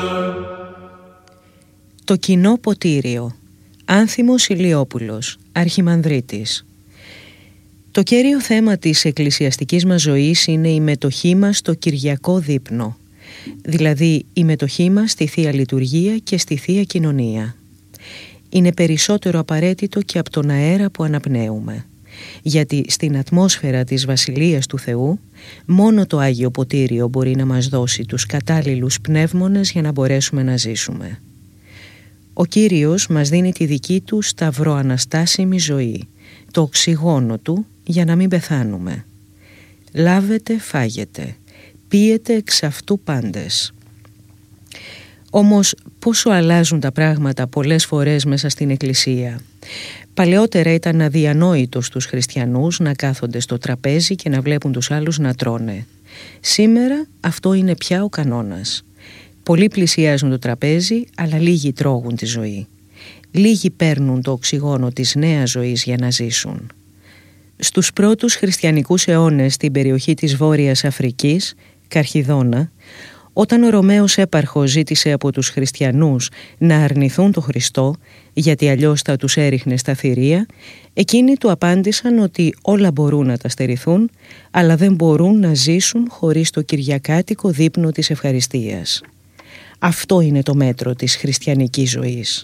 Το κοινό ποτήριο. Άνθιμος Ηλιόπουλος, Αρχιμανδρίτης. Το κέριο θέμα της εκκλησιαστικής μας ζωής είναι η μετοχή μας στο Κυριακό δείπνο, δηλαδή η μετοχή μας στη Θεία Λειτουργία και στη Θεία Κοινωνία. Είναι περισσότερο απαραίτητο και από τον αέρα που αναπνέουμε, γιατί στην ατμόσφαιρα της Βασιλείας του Θεού μόνο το Άγιο Ποτήριο μπορεί να μας δώσει τους κατάλληλους πνεύμονες για να μπορέσουμε να ζήσουμε. Ο Κύριος μας δίνει τη δική του σταυροαναστάσιμη ζωή, το οξυγόνο του για να μην πεθάνουμε. Λάβετε, φάγετε, πίετε εξ αυτού πάντες. Όμως πόσο αλλάζουν τα πράγματα πολλές φορές μέσα στην Εκκλησία. Παλαιότερα ήταν αδιανόητο στους χριστιανούς να κάθονται στο τραπέζι και να βλέπουν τους άλλους να τρώνε. Σήμερα αυτό είναι πια ο κανόνας. Πολλοί πλησιάζουν το τραπέζι, αλλά λίγοι τρώγουν τη ζωή. Λίγοι παίρνουν το οξυγόνο της νέας ζωής για να ζήσουν. Στους πρώτους χριστιανικούς αιώνες στην περιοχή της Βόρειας Αφρικής, Καρχιδόνα, όταν ο Ρωμαίος έπαρχος ζήτησε από τους χριστιανούς να αρνηθούν τον Χριστό, γιατί αλλιώς θα τους έριχνε στα θηρία, εκείνοι του απάντησαν ότι όλα μπορούν να τα στερηθούν, αλλά δεν μπορούν να ζήσουν χωρίς το κυριακάτικο δείπνο της ευχαριστίας. Αυτό είναι το μέτρο της χριστιανικής ζωής.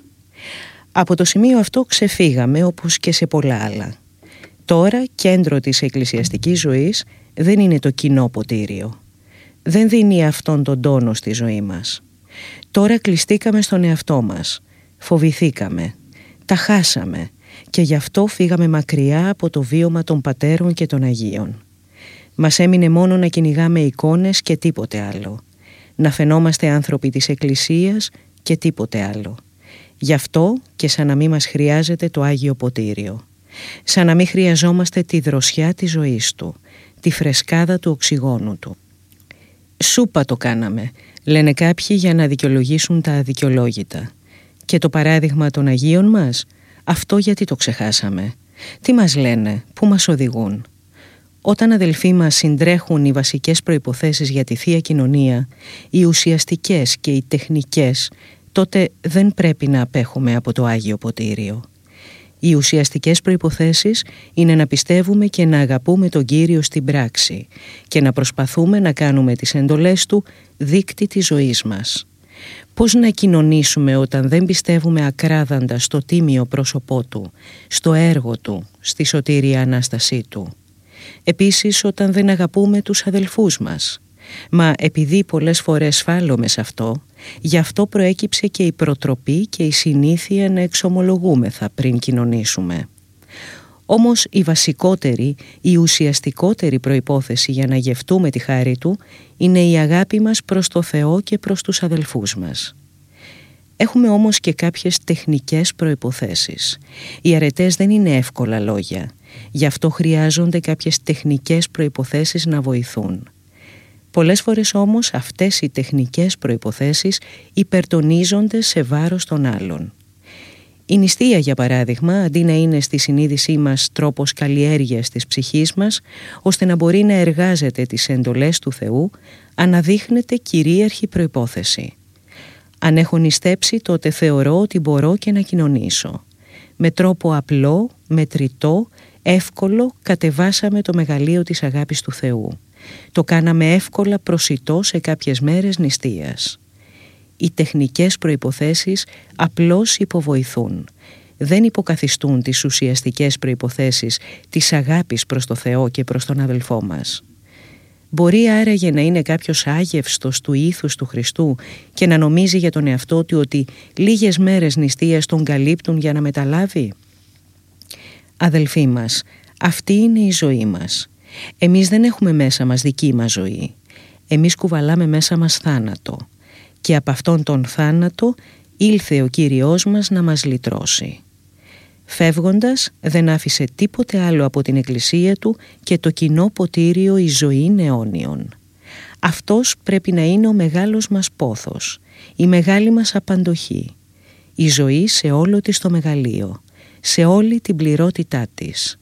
Από το σημείο αυτό ξεφύγαμε όπως και σε πολλά άλλα. Τώρα κέντρο της εκκλησιαστικής ζωής δεν είναι το κοινό ποτήριο. Δεν δίνει αυτόν τον τόνο στη ζωή μας. Τώρα κλειστήκαμε στον εαυτό μας. Φοβηθήκαμε. Τα χάσαμε και γι' αυτό φύγαμε μακριά από το βίωμα των πατέρων και των Αγίων. Μας έμεινε μόνο να κυνηγάμε εικόνες και τίποτε άλλο. Να φαινόμαστε άνθρωποι της Εκκλησίας και τίποτε άλλο. Γι' αυτό και σαν να μην μας χρειάζεται το Άγιο Ποτήριο. Σαν να μην χρειαζόμαστε τη δροσιά της ζωής του, τη φρεσκάδα του οξυγόνου του. Σούπα το κάναμε, λένε κάποιοι για να δικαιολογήσουν τα αδικαιολόγητα. Και το παράδειγμα των Αγίων μας, αυτό γιατί το ξεχάσαμε. Τι μας λένε, πού μας οδηγούν. Όταν αδελφοί μας συντρέχουν οι βασικές προϋποθέσεις για τη Θεία Κοινωνία, οι ουσιαστικές και οι τεχνικές, τότε δεν πρέπει να απέχουμε από το Άγιο Ποτήριο. Οι ουσιαστικές προϋποθέσεις είναι να πιστεύουμε και να αγαπούμε τον Κύριο στην πράξη και να προσπαθούμε να κάνουμε τις εντολές Του δείκτη της ζωής μας. Πώς να κοινωνήσουμε όταν δεν πιστεύουμε ακράδαντα στο τίμιο πρόσωπό Του, στο έργο Του, στη σωτήρια Ανάστασή Του. Επίσης όταν δεν αγαπούμε τους αδελφούς μας. Μα επειδή πολλές φορές σφάλουμε σε αυτό, γι' αυτό προέκυψε και η προτροπή και η συνήθεια να εξομολογούμεθα πριν κοινωνήσουμε. Όμως η βασικότερη, η ουσιαστικότερη προϋπόθεση για να γευτούμε τη χάρη Του είναι η αγάπη μας προς το Θεό και προς τους αδελφούς μας. Έχουμε όμως και κάποιες τεχνικές προϋποθέσεις. Οι αρετές δεν είναι εύκολα λόγια, γι' αυτό χρειάζονται κάποιες τεχνικές προϋποθέσεις να βοηθούν. Πολλές φορές όμως αυτές οι τεχνικές προϋποθέσεις υπερτονίζονται σε βάρος των άλλων. Η νηστεία, για παράδειγμα, αντί να είναι στη συνείδησή μας τρόπος καλλιέργειας της ψυχής μας, ώστε να μπορεί να εργάζεται τις εντολές του Θεού, αναδείχνεται κυρίαρχη προϋπόθεση. Αν έχω νηστέψει, τότε θεωρώ ότι μπορώ και να κοινωνήσω. Με τρόπο απλό, μετρητό, εύκολο κατεβάσαμε το μεγαλείο της αγάπης του Θεού. Το κάναμε εύκολα προσιτό σε κάποιες μέρες νηστείας. Οι τεχνικές προϋποθέσεις απλώς υποβοηθούν. Δεν υποκαθιστούν τις ουσιαστικές προϋποθέσεις της αγάπης προς το Θεό και προς τον αδελφό μας. Μπορεί άραγε να είναι κάποιος άγευστος του ήθους του Χριστού και να νομίζει για τον εαυτό του ότι λίγες μέρες νηστείας τον καλύπτουν για να μεταλάβει? Αδελφοί μας, αυτή είναι η ζωή μας. Εμείς δεν έχουμε μέσα μας δική μας ζωή. Εμείς κουβαλάμε μέσα μας θάνατο. Και από αυτόν τον θάνατο ήλθε ο Κύριος μας να μας λυτρώσει. Φεύγοντας δεν άφησε τίποτε άλλο από την Εκκλησία Του και το κοινό ποτήριο η ζωή αιώνιων. Αυτός πρέπει να είναι ο μεγάλος μας πόθος, η μεγάλη μας απαντοχή, η ζωή σε όλο της το μεγαλείο, σε όλη την πληρότητά της.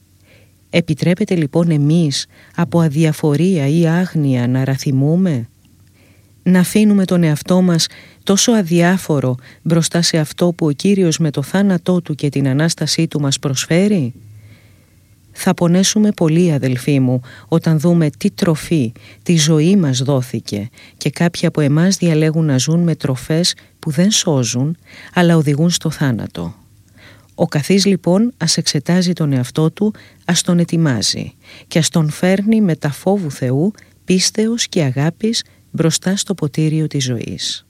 Επιτρέπεται λοιπόν εμείς από αδιαφορία ή άγνοια να ραθυμούμε? να αφήνουμε τον εαυτό μας τόσο αδιάφορο μπροστά σε αυτό που ο Κύριος με το θάνατό Του και την Ανάστασή Του μας προσφέρει? Θα πονέσουμε πολύ, αδελφοί μου, όταν δούμε τι τροφή, τι ζωή μας δόθηκε και κάποιοι από εμάς διαλέγουν να ζουν με τροφές που δεν σώζουν, αλλά οδηγούν στο θάνατο. Ο καθής λοιπόν ας εξετάζει τον εαυτό του, ας τον ετοιμάζει και ας τον φέρνει με τα φόβου Θεού, πίστεως και αγάπης μπροστά στο ποτήριο της ζωής.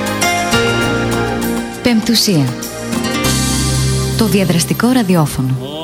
Πεμπτουσία. Το διαδραστικό ραδιόφωνο.